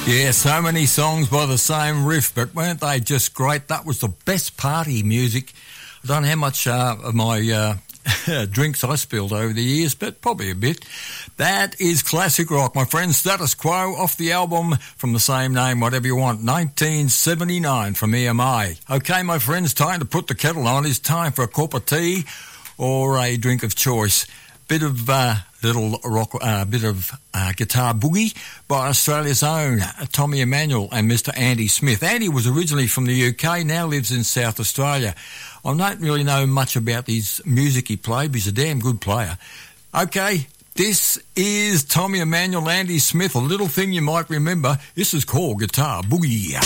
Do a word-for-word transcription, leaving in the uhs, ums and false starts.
Yeah, so many songs by the same riff, but weren't they just great? That was the best party music. I don't know how much uh, of my uh, drinks I spilled over the years, but probably a bit. That is classic rock, my friends. Status Quo off the album from the same name, whatever you want, nineteen seventy-nine from E M I. Okay, my friends, time to put the kettle on. It's time for a cup of tea or a drink of choice. Bit of uh, little rock, uh, bit of uh, guitar boogie by Australia's own Tommy Emmanuel and Mister Andy Smith. Andy was originally from the U K, now lives in South Australia. I don't really know much about his music he played, but he's a damn good player. Okay, this is Tommy Emmanuel, Andy Smith, a little thing you might remember. This is called Guitar Boogie.